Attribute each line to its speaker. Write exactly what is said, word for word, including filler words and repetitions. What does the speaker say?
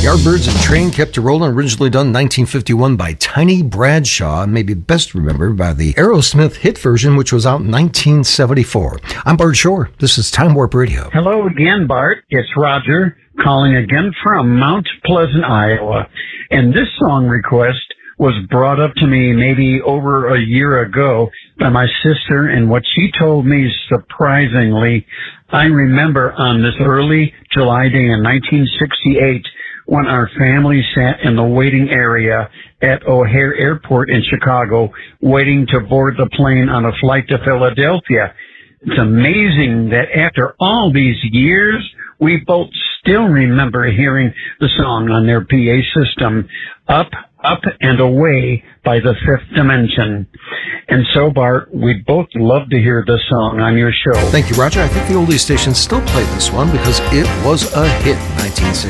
Speaker 1: Yardbirds and Train Kept a Rollin', originally done in nineteen fifty-one by Tiny Bradshaw, and maybe best remembered by the Aerosmith hit version, which was out in nineteen seventy-four. I'm Bart Shore. This is Time Warp Radio.
Speaker 2: Hello again, Bart. It's Roger calling again from Mount Pleasant, Iowa. And this song request was brought up to me maybe over a year ago by my sister, and what she told me, surprisingly, I remember on this early July day in nineteen sixty-eight, when our family sat in the waiting area at O'Hare Airport in Chicago, waiting to board the plane on a flight to Philadelphia. It's amazing that after all these years, we both still remember hearing the song on their P A system, Up, Up and Away by the Fifth Dimension. And so, Bart, we'd both love to hear this song on your show.
Speaker 1: Thank you, Roger. I think the oldies station still played this one because it was a hit in nineteen sixty.